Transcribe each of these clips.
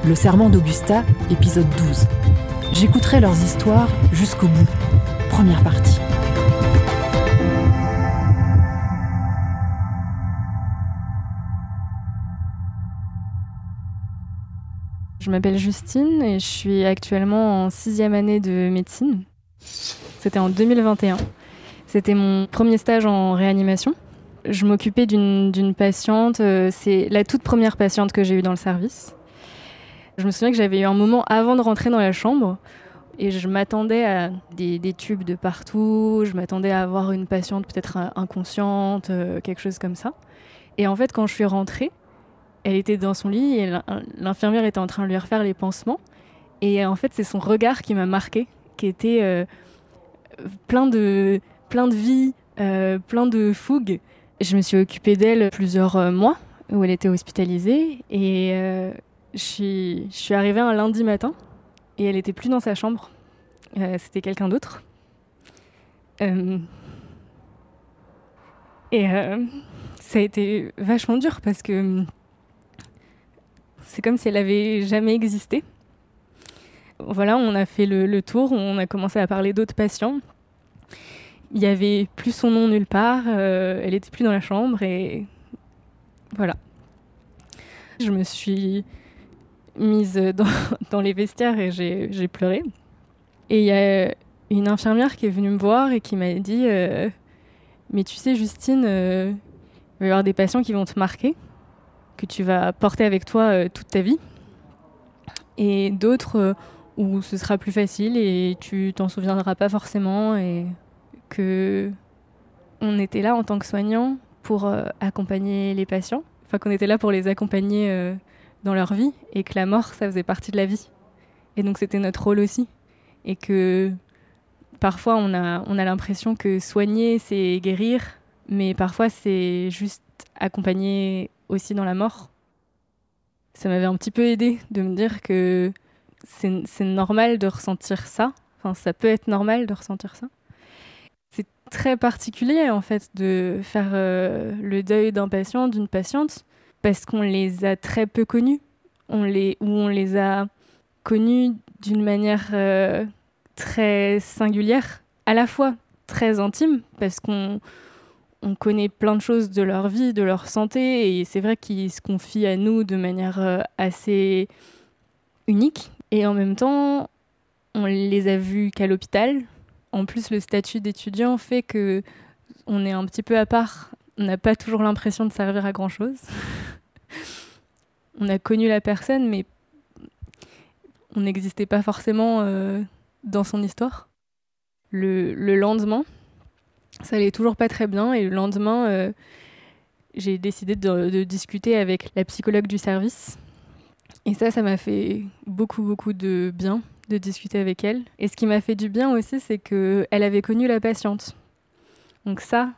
Le serment d'Augusta, épisode 12. J'écouterai leurs histoires jusqu'au bout. Première partie. Je m'appelle Justine et je suis actuellement en 6e année de médecine. C'était en 2021. C'était mon premier stage en réanimation. Je m'occupais d'une patiente, c'est la toute première patiente que j'ai eue dans le service. Je me souviens que j'avais eu un moment avant de rentrer dans la chambre et je m'attendais à des tubes de partout, je m'attendais à avoir une patiente peut-être inconsciente, quelque chose comme ça. Et en fait, quand je suis rentrée, elle était dans son lit et l'infirmière était en train de lui refaire les pansements. Et en fait, c'est son regard qui m'a marquée, qui était plein de vie, plein de fougue. Je me suis occupée d'elle plusieurs mois où elle était hospitalisée et je suis arrivée un lundi matin et elle était plus dans sa chambre. C'était quelqu'un d'autre. Ça a été vachement dur parce que c'est comme si elle avait jamais existé. Voilà, on a fait le tour, on a commencé à parler d'autres patients. Il y avait plus son nom nulle part, elle était plus dans la chambre et voilà. Je me suis mise dans les vestiaires et j'ai pleuré. Et il y a une infirmière qui est venue me voir et qui m'a dit mais tu sais Justine, il va y avoir des patients qui vont te marquer, que tu vas porter avec toi toute ta vie, et d'autres où ce sera plus facile et tu t'en souviendras pas forcément, et que on était là en tant que soignants pour accompagner les patients, enfin qu'on était là pour les accompagner dans leur vie, et que la mort ça faisait partie de la vie, et donc c'était notre rôle aussi, et que parfois on a l'impression que soigner c'est guérir, mais parfois c'est juste accompagner aussi dans la mort. Ça m'avait un petit peu aidée de me dire que c'est normal de ressentir ça. Enfin, ça peut être normal de ressentir ça. C'est très particulier, en fait, de faire le deuil d'un patient, d'une patiente, parce qu'on les a très peu connus. On les a connus d'une manière très singulière, à la fois très intime, parce qu'on connaît plein de choses de leur vie, de leur santé, et c'est vrai qu'ils se confient à nous de manière assez unique. Et en même temps, on les a vus qu'à l'hôpital. En plus, le statut d'étudiant fait que on est un petit peu à part. On n'a pas toujours l'impression de servir à grand-chose. On a connu la personne, mais on n'existait pas forcément dans son histoire. Le lendemain, ça allait toujours pas très bien, et le lendemain, j'ai décidé de discuter avec la psychologue du service. Et ça m'a fait beaucoup de bien de discuter avec elle. Et ce qui m'a fait du bien aussi, c'est qu'elle avait connu la patiente. Donc ça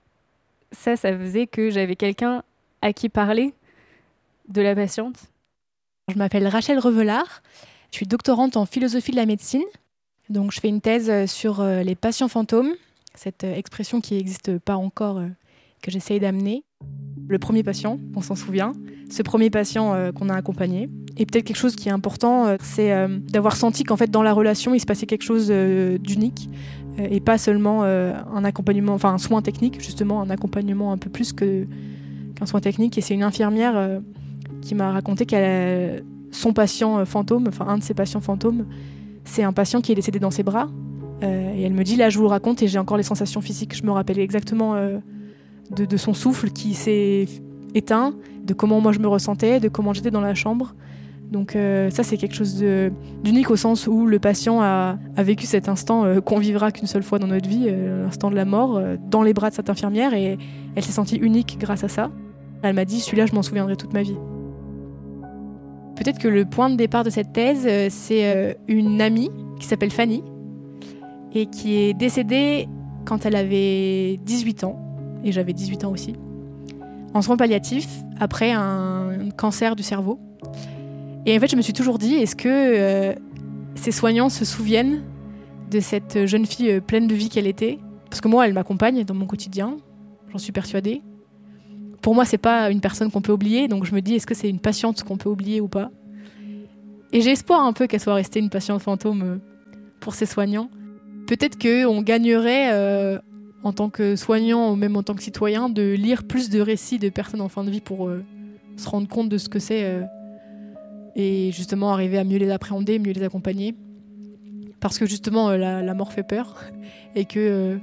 faisait que j'avais quelqu'un à qui parler de la patiente. Je m'appelle Rachel Revelard, je suis doctorante en philosophie de la médecine. Donc je fais une thèse sur les patients fantômes, cette expression qui n'existe pas encore, que j'essaye d'amener. Le premier patient, on s'en souvient, ce premier patient qu'on a accompagné. Et peut-être quelque chose qui est important, c'est d'avoir senti qu'en fait dans la relation, il se passait quelque chose d'unique, et pas seulement un accompagnement, enfin un soin technique, justement, un accompagnement un peu plus qu'un soin technique. Et c'est une infirmière qui m'a raconté son patient fantôme, enfin un de ses patients fantômes, c'est un patient qui est décédé dans ses bras. Et elle me dit, là je vous le raconte et j'ai encore les sensations physiques. Je me rappelle exactement de son souffle qui s'est éteint, de comment moi je me ressentais, de comment j'étais dans la chambre. Donc ça c'est quelque chose d'unique au sens où le patient a vécu cet instant qu'on vivra qu'une seule fois dans notre vie, l'instant de la mort, dans les bras de cette infirmière, et elle s'est sentie unique grâce à ça. Elle m'a dit, celui-là je m'en souviendrai toute ma vie. Peut-être que le point de départ de cette thèse, c'est une amie qui s'appelle Fanny et qui est décédée quand elle avait 18 ans, et j'avais 18 ans aussi, en soins palliatifs après un cancer du cerveau. Et en fait, je me suis toujours dit, est-ce que ces soignants se souviennent de cette jeune fille pleine de vie qu'elle était ? Parce que moi, elle m'accompagne dans mon quotidien, j'en suis persuadée. Pour moi, c'est pas une personne qu'on peut oublier, donc je me dis, est-ce que c'est une patiente qu'on peut oublier ou pas ? Et j'ai espoir un peu qu'elle soit restée une patiente fantôme pour ses soignants. Peut-être qu'on gagnerait, en tant que soignant ou même en tant que citoyen, de lire plus de récits de personnes en fin de vie pour se rendre compte de ce que c'est et justement arriver à mieux les appréhender, mieux les accompagner. Parce que justement, la mort fait peur et que...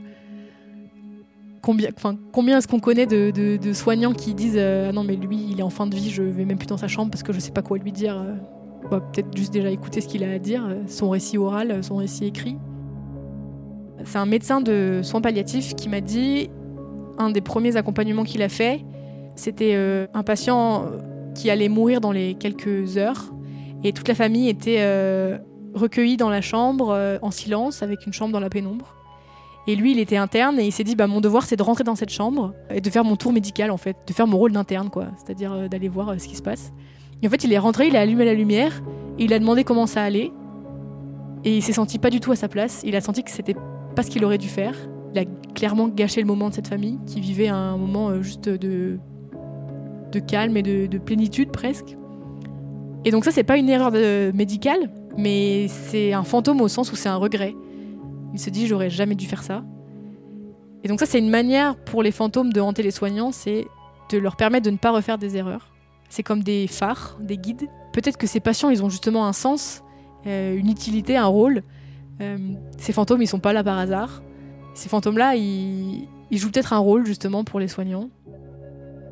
Combien est-ce qu'on connaît de soignants qui disent ah non mais lui il est en fin de vie, je vais même plus dans sa chambre parce que je sais pas quoi lui dire. Peut-être juste déjà écouter ce qu'il a à dire, son récit oral, son récit écrit. C'est un médecin de soins palliatifs qui m'a dit, un des premiers accompagnements qu'il a fait, c'était un patient qui allait mourir dans les quelques heures et toute la famille était recueillie dans la chambre en silence avec une chambre dans la pénombre. Et lui, il était interne et il s'est dit mon devoir c'est de rentrer dans cette chambre et de faire mon tour médical en fait, de faire mon rôle d'interne quoi, c'est-à-dire d'aller voir ce qui se passe. Et en fait, il est rentré, il a allumé la lumière et il a demandé comment ça allait. Et il s'est senti pas du tout à sa place, il a senti que c'était pas ce qu'il aurait dû faire. Il a clairement gâché le moment de cette famille qui vivait un moment juste de calme et de plénitude presque. Et donc ça, c'est pas une erreur médicale, mais c'est un fantôme au sens où c'est un regret. Il se dit, j'aurais jamais dû faire ça. Et donc ça, c'est une manière pour les fantômes de hanter les soignants, c'est de leur permettre de ne pas refaire des erreurs. C'est comme des phares, des guides. Peut-être que ces patients, ils ont justement un sens, une utilité, un rôle. Ces fantômes, ils sont pas là par hasard. Ces fantômes-là, ils jouent peut-être un rôle justement pour les soignants.